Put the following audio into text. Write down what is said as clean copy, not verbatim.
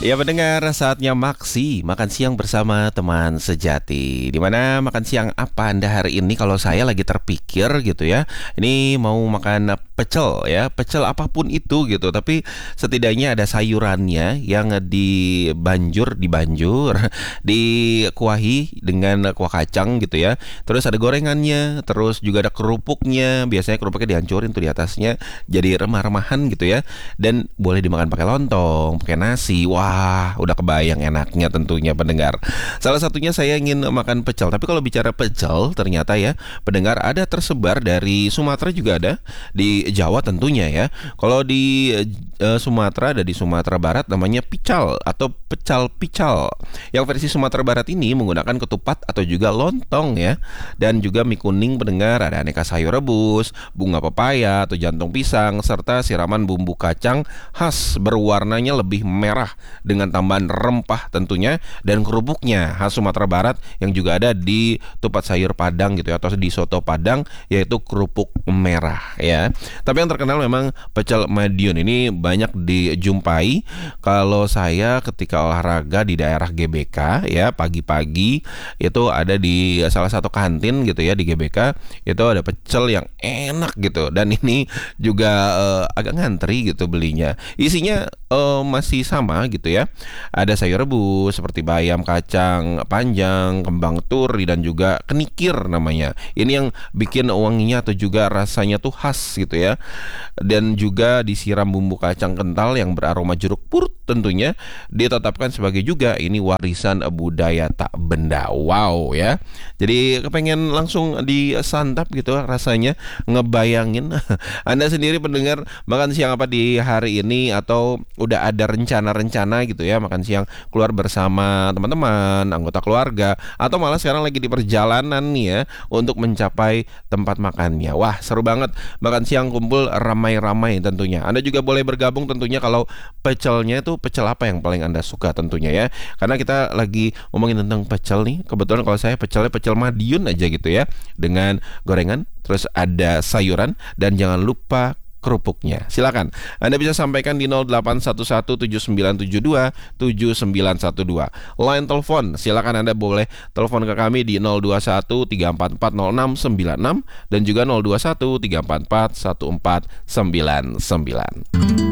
Ya pendengar, saatnya maksi, makan siang bersama teman sejati. Dimana makan siang apa Anda hari ini? Kalau saya lagi terpikir gitu ya, ini mau makan pecel ya, pecel apapun itu gitu. Tapi setidaknya ada sayurannya yang dibanjur, dikuahi dengan kuah kacang gitu ya. Terus ada gorengannya, terus juga ada kerupuknya. Biasanya kerupuknya dihancurin tuh di atasnya, jadi remah-remahan gitu ya. Dan boleh dimakan pakai lontong, pakai nasi. Wah, udah kebayang enaknya tentunya pendengar. Salah satunya saya ingin makan pecel. Tapi kalau bicara pecel, ternyata ya pendengar ada tersebar dari Sumatera juga ada, di Jawa tentunya ya. Kalau di Sumatera ada di Sumatera Barat namanya pical atau pecal pical. Yang versi Sumatera Barat ini menggunakan ketupat atau juga lontong ya. Dan juga mie kuning pendengar, ada aneka sayur rebus, bunga pepaya atau jantung pisang serta siraman bumbu kacang khas berwarnanya lebih merah dengan tambahan rempah tentunya, dan kerupuknya khas Sumatera Barat yang juga ada di tupat sayur Padang gitu ya, atau di soto Padang, yaitu kerupuk merah ya. Tapi yang terkenal memang pecel Madiun ini banyak dijumpai kalau saya ketika olahraga di daerah GBK ya, pagi-pagi itu ada di salah satu kantin gitu ya di GBK, itu ada pecel yang enak gitu, dan ini juga agak ngantri gitu belinya. Isinya masih sama gitu ya. Ada sayur rebus seperti bayam, kacang panjang, kembang turi, dan juga kenikir namanya. Ini yang bikin wanginya atau juga rasanya tuh khas gitu ya. Dan juga disiram bumbu kacang kental yang beraroma jeruk purut tentunya. Ditetapkan sebagai juga ini warisan budaya tak benda. Wow ya. Jadi kepengen langsung disantap gitu rasanya, ngebayangin. Anda sendiri pendengar makan siang apa di hari ini, atau udah ada rencana-rencana gitu ya makan siang keluar bersama teman-teman, anggota keluarga, atau malah sekarang lagi di perjalanan nih ya untuk mencapai tempat makannya. Wah, seru banget makan siang kumpul ramai-ramai tentunya. Anda juga boleh bergabung tentunya kalau pecelnya itu pecel apa yang paling Anda suka tentunya ya. Karena kita lagi ngomongin tentang pecel nih. Kebetulan kalau saya pecelnya pecel Madiun aja gitu ya, dengan gorengan, terus ada sayuran, dan jangan lupa kerupuknya. Silakan Anda bisa sampaikan di 081179727912. Line telepon, silakan Anda boleh telepon ke kami di 0213440696 dan juga 0213441499.